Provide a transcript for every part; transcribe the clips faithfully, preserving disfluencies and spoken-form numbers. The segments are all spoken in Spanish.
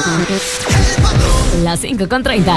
Las cinco con treinta.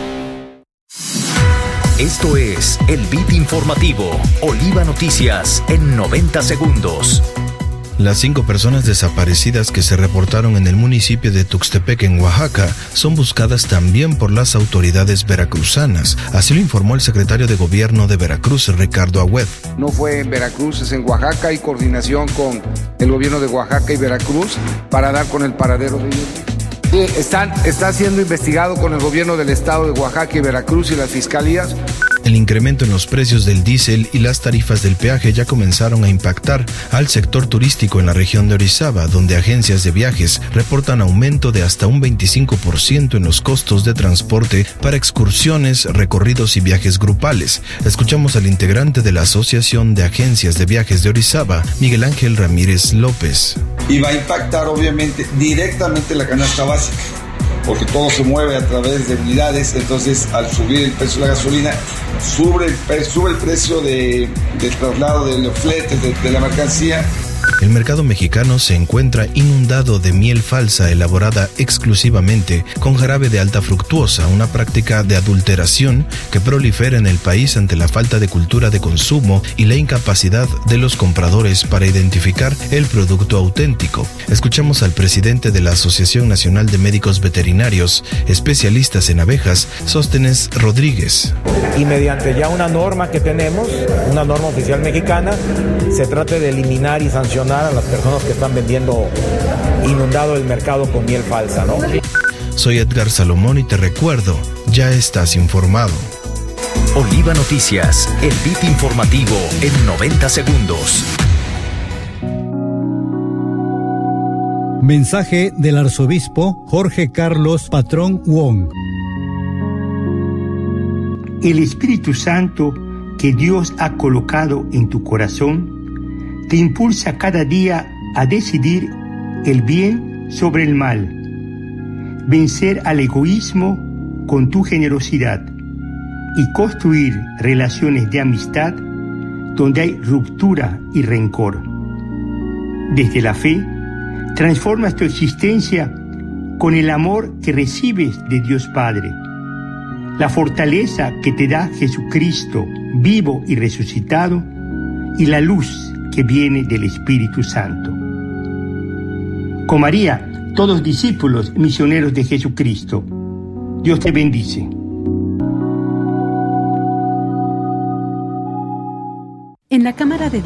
Esto es el Beat Informativo, Oliva Noticias en noventa segundos. Las cinco personas desaparecidas que se reportaron en el municipio de Tuxtepec, en Oaxaca, son buscadas también por las autoridades veracruzanas. Así lo informó el secretario de Gobierno de Veracruz, Ricardo Agüed. No fue en Veracruz, es en Oaxaca. Hay coordinación con el gobierno de Oaxaca y Veracruz para dar con el paradero de ellos. Sí, están, está siendo investigado con el gobierno del estado de Oaxaca y Veracruz y las fiscalías. El incremento en los precios del diésel y las tarifas del peaje ya comenzaron a impactar al sector turístico en la región de Orizaba, donde agencias de viajes reportan aumento de hasta un veinticinco por ciento en los costos de transporte para excursiones, recorridos y viajes grupales. Escuchamos al integrante de la Asociación de Agencias de Viajes de Orizaba, Miguel Ángel Ramírez López. Y va a impactar obviamente directamente la canasta básica, porque todo se mueve a través de unidades. Entonces, al subir el precio de la gasolina, sube el, sube el precio de, del traslado de los fletes de, de la mercancía. El mercado mexicano se encuentra inundado de miel falsa elaborada exclusivamente con jarabe de alta fructuosa, una práctica de adulteración que prolifera en el país ante la falta de cultura de consumo y la incapacidad de los compradores para identificar el producto auténtico. Escuchamos al presidente de la Asociación Nacional de Médicos Veterinarios, especialistas en abejas, Sóstenes Rodríguez. Y mediante ya una norma que tenemos, una norma oficial mexicana, se trata de eliminar y sancionar a las personas que están vendiendo inundado el mercado con miel falsa, ¿no? Soy Edgar Salomón y te recuerdo, ya estás informado. Oliva Noticias, el Beat Informativo en noventa segundos. Mensaje del arzobispo Jorge Carlos Patrón Wong. El Espíritu Santo que Dios ha colocado en tu corazón te impulsa cada día a decidir el bien sobre el mal, vencer al egoísmo con tu generosidad y construir relaciones de amistad donde hay ruptura y rencor. Desde la fe, transformas tu existencia con el amor que recibes de Dios Padre, la fortaleza que te da Jesucristo vivo y resucitado y la luz que viene del Espíritu Santo. Con María, todos discípulos misioneros de Jesucristo. Dios te bendice. En la Cámara de